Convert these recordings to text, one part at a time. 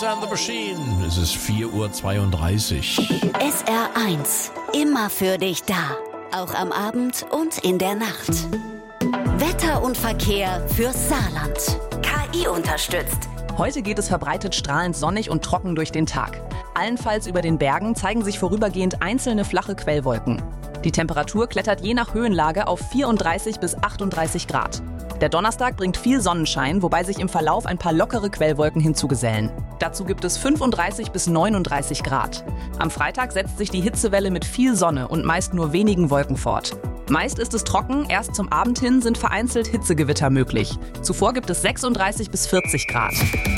And the Machine. Es ist 4:32 Uhr. SR1, immer für dich da. Auch am Abend und in der Nacht. Wetter und Verkehr fürs Saarland. KI unterstützt. Heute geht es verbreitet strahlend sonnig und trocken durch den Tag. Allenfalls über den Bergen zeigen sich vorübergehend einzelne flache Quellwolken. Die Temperatur klettert je nach Höhenlage auf 34 bis 38 Grad. Der Donnerstag bringt viel Sonnenschein, wobei sich im Verlauf ein paar lockere Quellwolken hinzugesellen. Dazu gibt es 35 bis 39 Grad. Am Freitag setzt sich die Hitzewelle mit viel Sonne und meist nur wenigen Wolken fort. Meist ist es trocken, erst zum Abend hin sind vereinzelt Hitzegewitter möglich. Zuvor gibt es 36 bis 40 Grad.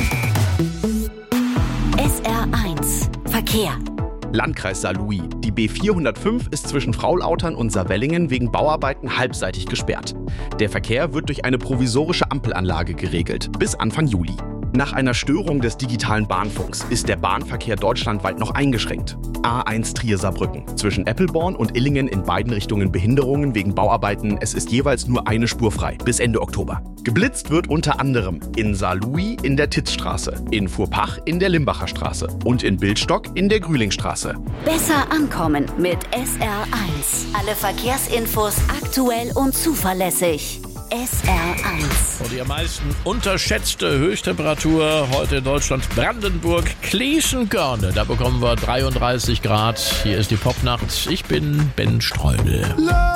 SR1 Verkehr. Landkreis Saarlouis. Die B405 ist zwischen Fraulautern und Saarwellingen wegen Bauarbeiten halbseitig gesperrt. Der Verkehr wird durch eine provisorische Ampelanlage geregelt, bis Anfang Juli. Nach einer Störung des digitalen Bahnfunks ist der Bahnverkehr deutschlandweit noch eingeschränkt. A1 Trier-Saarbrücken. Zwischen Eppelborn und Illingen in beiden Richtungen Behinderungen wegen Bauarbeiten. Es ist jeweils nur eine Spur frei, bis Ende Oktober. Geblitzt wird unter anderem in Saarlouis in der Titzstraße, in Furpach in der Limbacher Straße und in Bildstock in der Grühlingstraße. Besser ankommen mit SR1. Alle Verkehrsinfos aktuell und zuverlässig. SR1. Und die am meisten unterschätzte Höchsttemperatur heute in Deutschland, Brandenburg, Klieschenkörne. Da bekommen wir 33 Grad. Hier ist die Popnacht. Ich bin Ben Streudel.